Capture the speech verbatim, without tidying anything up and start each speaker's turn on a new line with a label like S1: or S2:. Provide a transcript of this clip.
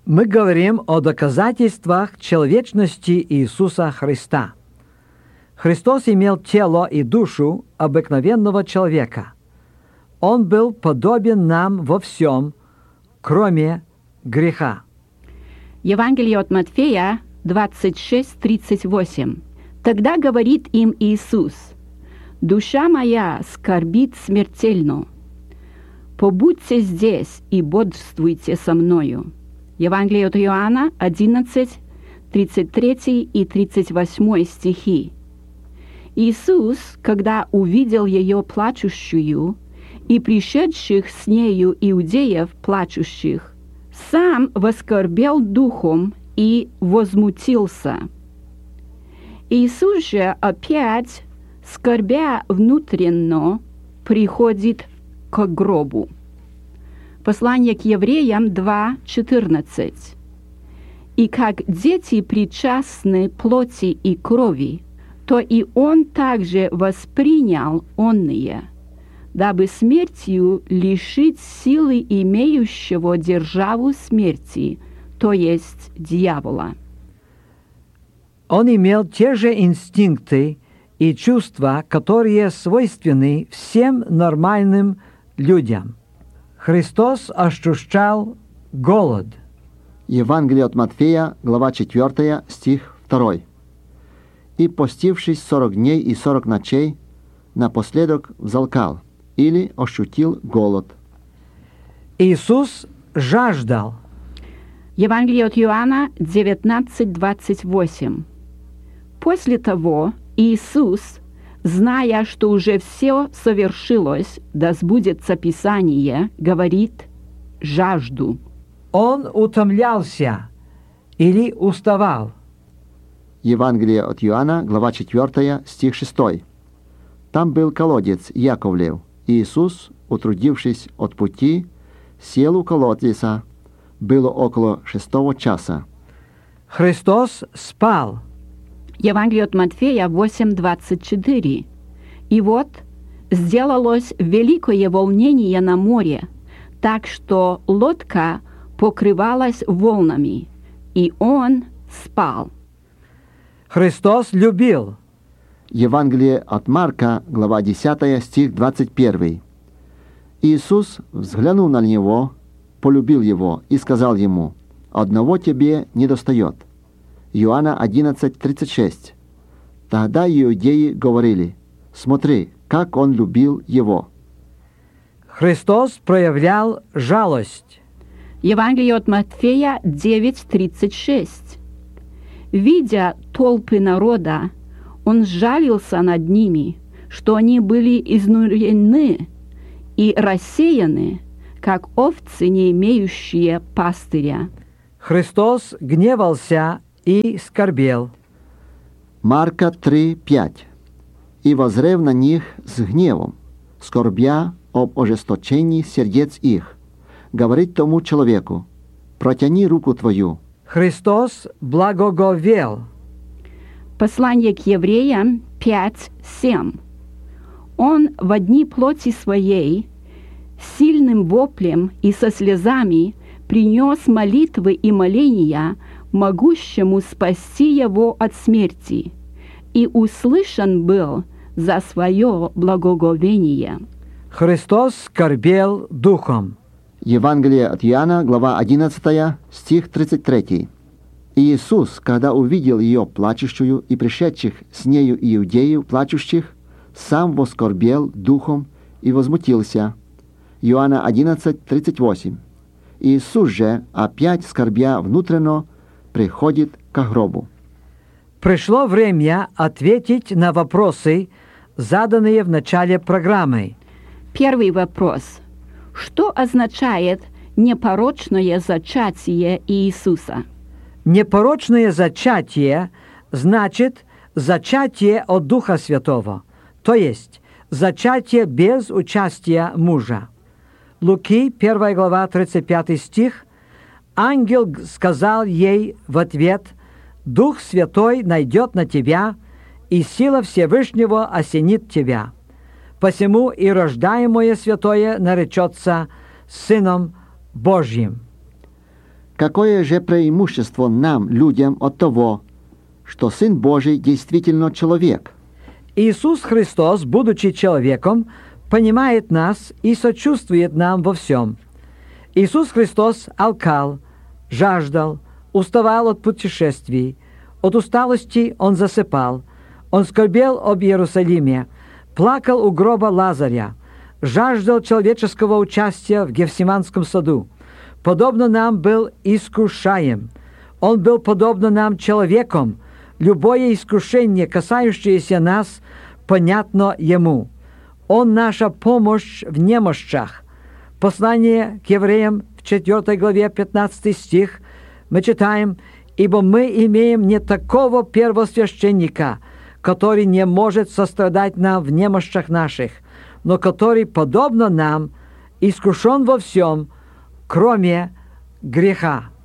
S1: Мы говорим о доказательствах человечности Иисуса Христа. Христос имел тело и душу обыкновенного человека. Он был подобен нам во всем, кроме греха.
S2: Евангелие от Матфея двадцать шесть тридцать восемь. Тогда говорит им Иисус: «Душа моя скорбит смертельно. Побудьте здесь и бодрствуйте со мною». Евангелие от Иоанна одиннадцать тридцать три и тридцать восемь стихи. Иисус, когда увидел ее плачущую и пришедших с нею иудеев плачущих, сам воскорбел духом и возмутился. Иисус же опять, скорбя внутренно, приходит к гробу. Послание к евреям два четырнадцать. «И как дети причастны плоти и крови, то и он также воспринял онные, дабы смертью лишить силы имеющего державу смерти, то есть дьявола».
S1: Он имел те же инстинкты и чувства, которые свойственны всем нормальным людям. Христос ощущал голод.
S3: Евангелие от Матфея, глава четвёртая, стих второй. «И, постившись сорок дней и сорок ночей, напоследок взалкал, или ощутил голод».
S1: Иисус жаждал.
S2: Евангелие от Иоанна девятнадцать двадцать восемь. После того Иисус, зная, что уже все совершилось, да сбудется Писание, говорит: «Жажду».
S1: Он утомлялся или уставал.
S3: Евангелие от Иоанна, глава четвёртая, стих шестой. Там был колодец Яковлев. Иисус, утрудившись от пути, сел у колодца. Было около шестого часа.
S1: Христос спал.
S2: Евангелие от Матфея восемь двадцать четыре. «И вот сделалось великое волнение на море, так что лодка покрывалась волнами, и он спал».
S1: Христос любил.
S3: Евангелие от Марка, глава десятая, стих двадцать первый. Иисус взглянул на него, полюбил его и сказал ему: «Одного тебе недостает». Иоанна одиннадцать тридцать шесть. Тогда иудеи говорили: «Смотри, как он любил его».
S1: Христос проявлял жалость.
S2: Евангелие от Матфея девять тридцать шесть. «Видя толпы народа, он сжалился над ними, что они были изнурены и рассеяны, как овцы, не имеющие пастыря».
S1: Христос гневался и скорбел.
S3: Марка три пять. «И воззрев на них с гневом, скорбя об ожесточении сердец их, говорит тому человеку: протяни руку твою».
S1: Христос благоговел.
S2: Послание к евреям пять семь. «Он в дни плоти своей сильным воплем и со слезами принес молитвы и моления могущему спасти его от смерти, и услышан был за свое благоговение».
S1: Христос скорбел духом.
S3: Евангелие от Иоанна, глава одиннадцатая, стих тридцать три. «И Иисус, когда увидел ее плачущую и пришедших с нею иудеев плачущих, сам воскорбел духом и возмутился». Иоанна одиннадцать тридцать восемь. Иисус же, опять скорбя внутренно, приходит к гробу.
S1: Пришло время ответить на вопросы, заданные в начале программы.
S2: Первый вопрос. Что означает непорочное зачатие Иисуса?
S1: Непорочное зачатие значит зачатие от Духа Святого, то есть зачатие без участия мужа. Луки, первая глава, тридцать пятый стих. Ангел сказал ей в ответ: «Дух Святой найдет на тебя, и сила Всевышнего осенит тебя. Посему и рождаемое святое наречется Сыном Божьим».
S3: Какое же преимущество нам, людям, от того, что Сын Божий действительно человек?
S1: Иисус Христос, будучи человеком, понимает нас и сочувствует нам во всем. Иисус Христос алкал, жаждал, уставал от путешествий, от усталости Он засыпал, Он скорбел об Иерусалиме, плакал у гроба Лазаря, жаждал человеческого участия в Гефсиманском саду. Подобно нам был искушаем. Он был подобно нам человеком. Любое искушение, касающееся нас, понятно Ему. Он наша помощь в немощах. Послание к евреям в четвёртой главе, пятнадцатый стих, мы читаем: «Ибо мы имеем не такого первосвященника, который не может сострадать нам в немощах наших, но который, подобно нам, искушен во всем, кроме греха».